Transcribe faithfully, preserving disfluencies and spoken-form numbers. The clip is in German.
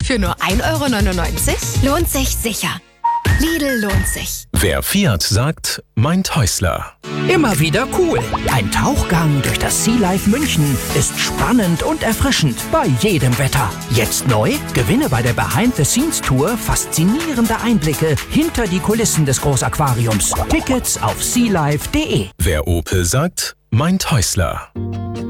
Für nur ein Euro neunundneunzig? Lohnt sich sicher. Lidl lohnt sich. Wer Fiat sagt, meint Häusler. Immer wieder cool. Ein Tauchgang durch das Sea Life München ist spannend und erfrischend bei jedem Wetter. Jetzt neu? Gewinne bei der Behind-the-Scenes-Tour faszinierende Einblicke hinter die Kulissen des Großaquariums. Tickets auf sealife punkt de. Wer Opel sagt, meint Häusler.